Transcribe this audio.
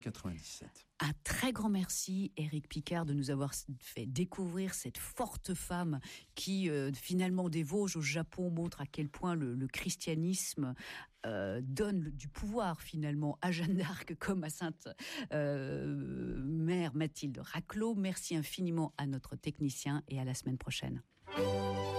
97. Un très grand merci, Éric Picard, de nous avoir fait découvrir cette forte femme qui, finalement, des Vosges au Japon, montre à quel point le christianisme donne du pouvoir, finalement, à Jeanne d'Arc comme à Sainte Mère Mathilde Raclot. Merci infiniment à notre technicien et à la semaine prochaine.